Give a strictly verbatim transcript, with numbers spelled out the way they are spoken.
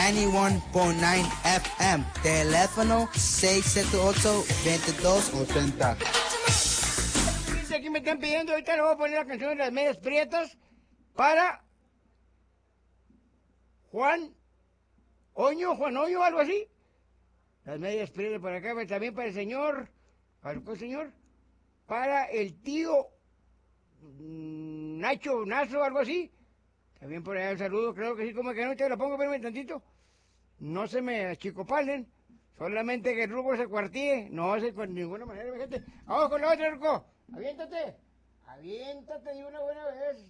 noventa y uno punto nueve F M. Teléfono seis siete ocho, veintidós ochenta. Aquí me están pidiendo, ahorita le voy a poner la canción de las medias prietas para Juan Oño, Juan Oño, algo así. Las medias prietas para acá, pero también para el señor, ¿para el señor? Para el tío mm, Nacho, Nazo, algo así. También por allá un saludo, creo que sí, como que no te lo pongo, pero tantito. No se me achicopalen, solamente que el rubro se cuartíe, no se con ninguna manera, mi gente. Vamos con la otra, Ruco. Aviéntate, aviéntate de una buena vez.